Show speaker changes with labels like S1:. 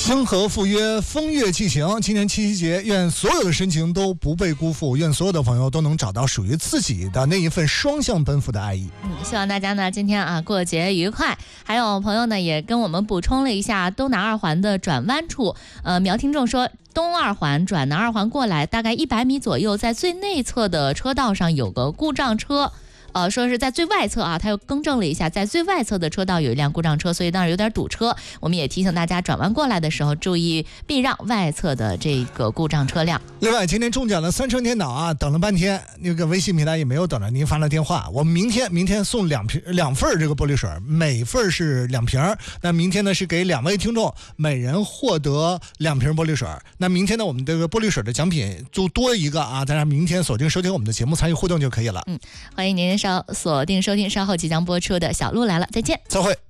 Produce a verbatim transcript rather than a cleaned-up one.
S1: 星河赴约，风月寄情。今年七夕节，愿所有的深情都不被辜负，愿所有的朋友都能找到属于自己的那一份双向奔赴的爱意。
S2: 嗯，希望大家呢今天啊过节愉快。还有朋友呢也跟我们补充了一下东南二环的转弯处，呃，苗听众说东二环转南二环过来，大概一百米左右，在最内侧的车道上有个故障车。呃，说是在最外侧啊，他又更正了一下，在最外侧的车道有一辆故障车，所以那儿有点堵车。我们也提醒大家转弯过来的时候注意避让外侧的这个故障车辆。
S1: 另外，今天中奖了三成电脑啊，等了半天，那个微信平台也没有等着您发了电话。我们明天明天送两瓶两份这个玻璃水，每份是两瓶。那明天呢是给两位听众每人获得两瓶玻璃水。那明天呢我们这个玻璃水的奖品就多一个啊，大家明天锁定收听我们的节目，参与互动就可以了。
S2: 嗯，欢迎您稍锁定收听稍后即将播出的小鹿来了，再见，
S1: 再会。